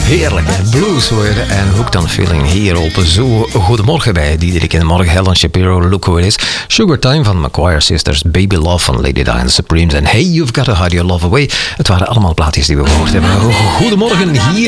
Heerlijk, blues worden en Hooked on Feeling hier op Zo. Goedemorgen bij Diederik in de morgen. Helen Shapiro, look who it is. Sugar Time van McGuire Sisters, Baby Love van Lady Diana Supremes en Hey You've Got to Hide Your Love Away. Het waren allemaal plaatjes die we gehoord hebben. Goedemorgen hier